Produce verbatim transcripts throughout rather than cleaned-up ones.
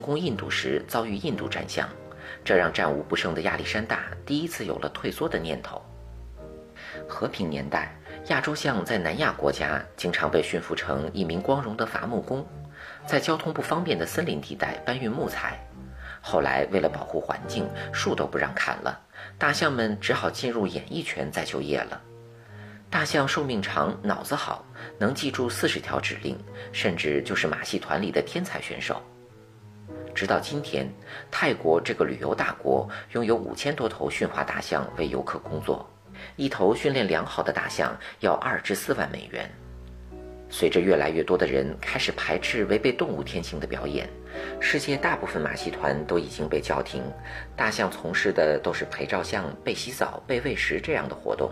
攻印度时遭遇印度战象，这让战无不胜的亚历山大第一次有了退缩的念头。和平年代，亚洲象在南亚国家经常被驯服成一名光荣的伐木工，在交通不方便的森林地带搬运木材。后来为了保护环境，树都不让砍了，大象们只好进入演艺圈再就业了。大象寿命长，脑子好，能记住四十条指令，甚至就是马戏团里的天才选手。直到今天，泰国这个旅游大国拥有五千多头驯化大象为游客工作，一头训练良好的大象要二至四万美元。随着越来越多的人开始排斥违背动物天性的表演，世界大部分马戏团都已经被叫停，大象从事的都是陪照相、被洗澡、被喂食这样的活动。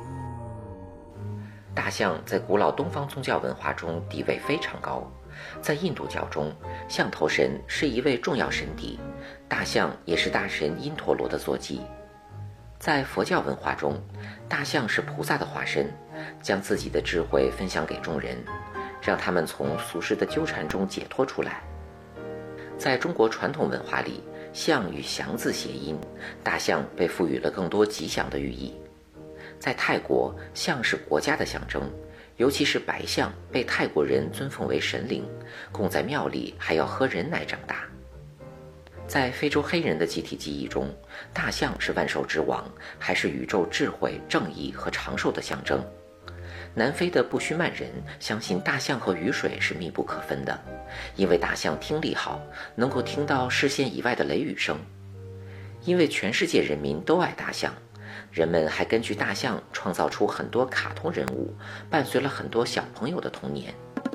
大象在古老东方宗教文化中地位非常高，在印度教中，象头神是一位重要神祇，大象也是大神因陀罗的坐骑。在佛教文化中，大象是菩萨的化身，将自己的智慧分享给众人，让他们从俗世的纠缠中解脱出来。在中国传统文化里，象与祥字谐音，大象被赋予了更多吉祥的寓意。在泰国，象是国家的象征，尤其是白象被泰国人尊奉为神灵，供在庙里还要喝人奶长大。在非洲黑人的集体记忆中，大象是万兽之王，还是宇宙智慧、正义和长寿的象征。南非的布须曼人相信大象和雨水是密不可分的，因为大象听力好，能够听到视线以外的雷雨声。因为全世界人民都爱大象，人们还根据大象创造出很多卡通人物，伴随了很多小朋友的童年。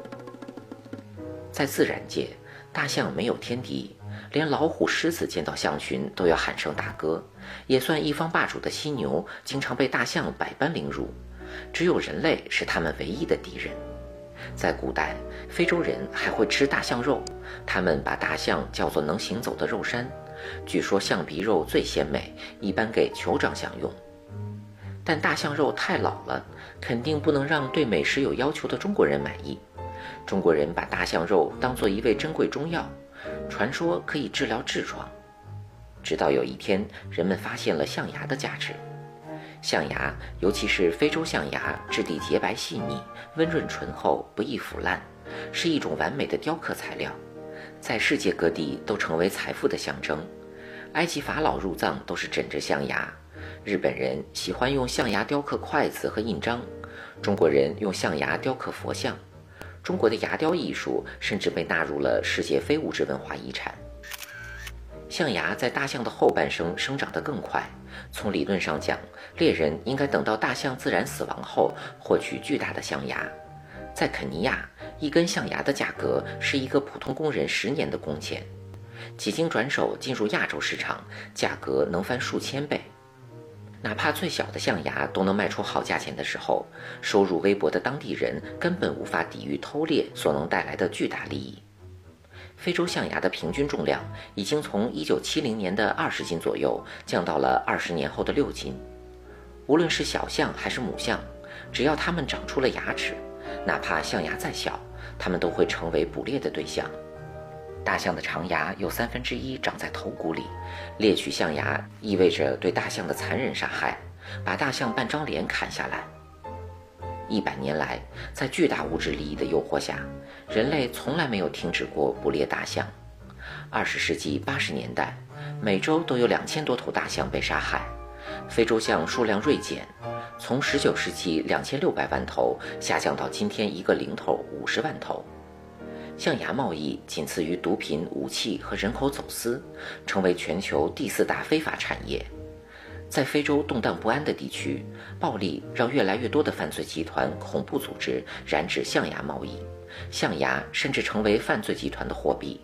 在自然界，大象没有天敌，连老虎、狮子见到象群都要喊声大哥，也算一方霸主的犀牛经常被大象百般凌辱，只有人类是他们唯一的敌人。在古代，非洲人还会吃大象肉，他们把大象叫做能行走的肉山，据说象鼻肉最鲜美，一般给酋长享用。但大象肉太老了，肯定不能让对美食有要求的中国人满意。中国人把大象肉当作一味珍贵中药，传说可以治疗痔疮。直到有一天，人们发现了象牙的价值。象牙，尤其是非洲象牙，质地洁白细腻，温润醇厚，不易腐烂，是一种完美的雕刻材料，在世界各地都成为财富的象征。埃及法老入葬都是枕着象牙，日本人喜欢用象牙雕刻筷子和印章，中国人用象牙雕刻佛像。中国的牙雕艺术甚至被纳入了世界非物质文化遗产。象牙在大象的后半生生长得更快，从理论上讲，猎人应该等到大象自然死亡后获取巨大的象牙。在肯尼亚，一根象牙的价格是一个普通工人十年的工钱，几经转手进入亚洲市场，价格能翻数千倍。哪怕最小的象牙都能卖出好价钱的时候，收入微薄的当地人根本无法抵御偷猎所能带来的巨大利益。非洲象牙的平均重量已经从一九七零年的二十斤左右降到了二十年后的六斤。无论是小象还是母象，只要它们长出了牙齿，哪怕象牙再小，它们都会成为捕猎的对象。大象的长牙有三分之一长在头骨里，猎取象牙意味着对大象的残忍杀害，把大象半张脸砍下来。一百年来，在巨大物质利益的诱惑下，人类从来没有停止过捕猎大象。二十世纪八十年代，每周都有两千多头大象被杀害，非洲象数量锐减，从十九世纪两千六百万头下降到今天一个零头五十万头。象牙贸易仅次于毒品、武器和人口走私，成为全球第四大非法产业。在非洲动荡不安的地区，暴力让越来越多的犯罪集团、恐怖组织染指象牙贸易，象牙甚至成为犯罪集团的货币。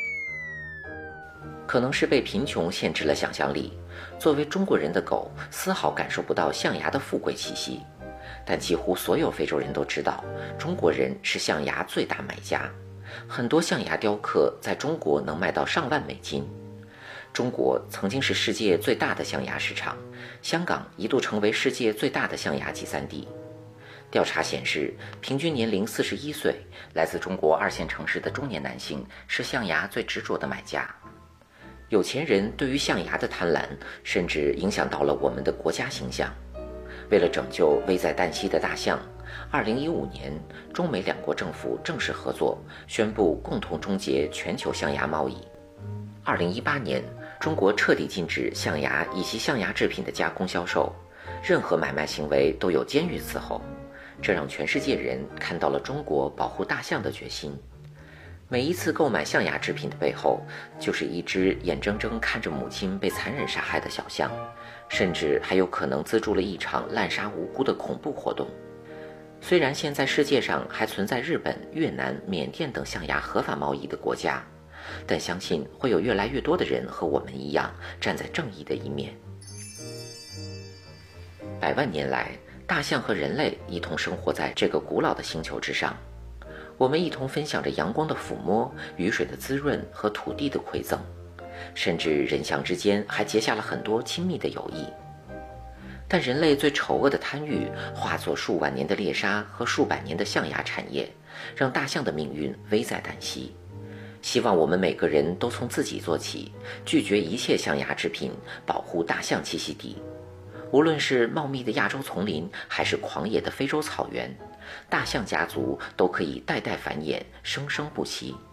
可能是被贫穷限制了想象力，作为中国人的狗丝毫感受不到象牙的富贵气息，但几乎所有非洲人都知道，中国人是象牙最大买家。很多象牙雕刻在中国能卖到上万美金。中国曾经是世界最大的象牙市场，香港一度成为世界最大的象牙集散地。 调查显示，平均年龄四十一岁，来自中国二线城市的中年男性是象牙最执着的买家。有钱人对于象牙的贪婪，甚至影响到了我们的国家形象。为了拯救危在旦夕的大象，二零一五年，中美两国政府正式合作，宣布共同终结全球象牙贸易。二零一八年，中国彻底禁止象牙以及象牙制品的加工销售，任何买卖行为都有监狱伺候。这让全世界人看到了中国保护大象的决心。每一次购买象牙制品的背后，就是一只眼睁睁看着母亲被残忍杀害的小象，甚至还有可能资助了一场滥杀无辜的恐怖活动。虽然现在世界上还存在日本、越南、缅甸等象牙合法贸易的国家，但相信会有越来越多的人和我们一样站在正义的一面。百万年来，大象和人类一同生活在这个古老的星球之上，我们一同分享着阳光的抚摸、雨水的滋润和土地的馈赠，甚至人象之间还结下了很多亲密的友谊。但人类最丑恶的贪欲化作数万年的猎杀和数百年的象牙产业，让大象的命运危在旦夕。希望我们每个人都从自己做起，拒绝一切象牙制品，保护大象栖息地。无论是茂密的亚洲丛林，还是狂野的非洲草原，大象家族都可以代代繁衍，生生不息。